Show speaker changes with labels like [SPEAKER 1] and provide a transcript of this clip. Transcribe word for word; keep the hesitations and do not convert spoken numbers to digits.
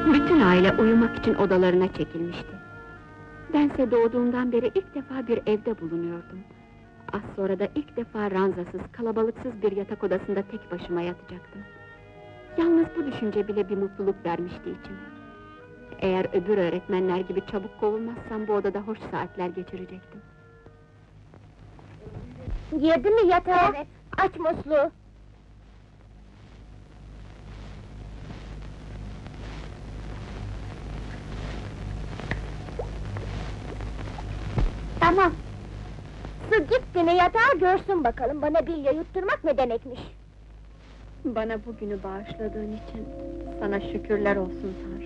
[SPEAKER 1] Bütün aile uyumak için odalarına çekilmişti. Bense doğduğumdan beri ilk defa bir evde bulunuyordum. Az sonra da ilk defa ranzasız, kalabalıksız bir yatak odasında tek başıma yatacaktım. Yalnız bu düşünce bile bir mutluluk vermişti içime. Eğer öbür öğretmenler gibi çabuk kovulmazsam bu odada hoş saatler geçirecektim.
[SPEAKER 2] Girdi mi yatağa? Evet. Aç musluğu. Tamam. Su git de yatağa görsün bakalım, bana bilye yutturmak ne demekmiş.
[SPEAKER 1] Bana bugünü bağışladığın için sana şükürler olsun Tanrım.